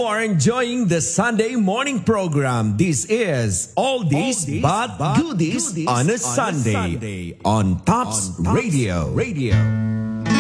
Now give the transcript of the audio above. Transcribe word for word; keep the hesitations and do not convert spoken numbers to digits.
are enjoying the Sunday morning program. This is All This But, Goodies, on a Sunday, on Tops Radio. Radio.